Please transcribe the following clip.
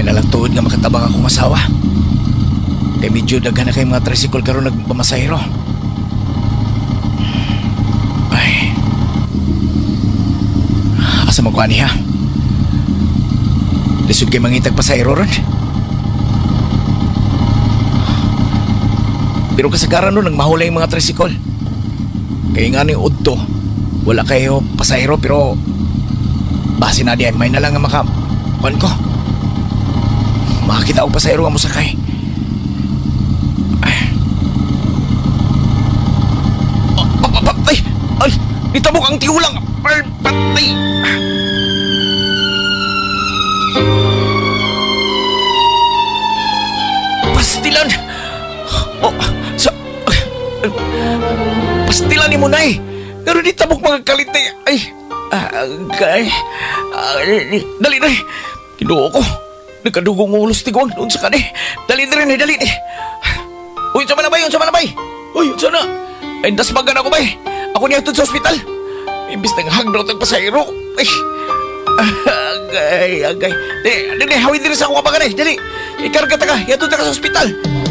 May nalang tuod nga makatabang akong asawa. Kay medyo daghan na kay mga tricycle karon nagpamasahero. Ay. Asa mo ko ani ha? Lisod kay mangitag pasahero ron. Pero kasagaran nun nagmahulay yung mga tricycle. Kaya nga ni Udto, wala kayo pasahero pero base na diyan may nalang nga makakuan ko. Makakita ko pasahero nga mo sakay. Patay! Ay! Nitabok ang tiulang! Patay! Pastilan! Oh, sa... Pastilan ni mo na eh! Pero nitabok mga kalit na eh! Ay! Dali na eh! Kinuha ko! Nagkadugong ulos tigwang doon sa kani! Dali na rin eh! Dali eh! Uy! Saan na bay? Saan na bay? Uy! Saan na? Ay, dasbagan ako ba eh? Ako niya ito sa ospital. Imbis nang hagdaw tag pasahero. Ay, agay. Dali, hawid din sa akong kabagan eh. Dali, ikarga ta ka. Yatod ta ka sa ospital.